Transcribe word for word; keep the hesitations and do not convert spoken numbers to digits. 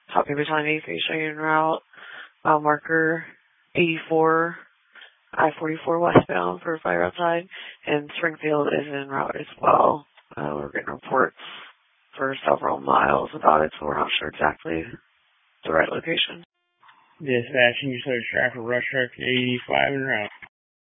Copy Battalion eighty-three showing you en route. Mile marker eighty-four, I forty-four westbound for fire outside, and Springfield is en route as well. Uh, we're getting reports for several miles about it, so we're not sure exactly the right location. Dispatching, you said traffic rush truck eighty-five en route.